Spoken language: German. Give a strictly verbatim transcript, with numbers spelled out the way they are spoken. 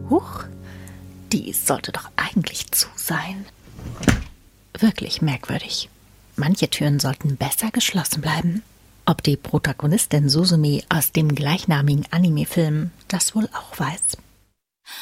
Huch, die sollte doch eigentlich zu sein. Wirklich merkwürdig. Manche Türen sollten besser geschlossen bleiben. Ob die Protagonistin Suzume aus dem gleichnamigen Anime-Film das wohl auch weiß.